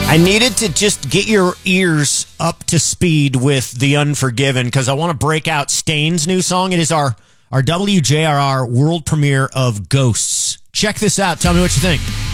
I needed to just get your ears up to speed with The Unforgiven because I want to break out Stain's new song. It is our WJRR world premiere of Ghosts. Check this out. Tell me what you think.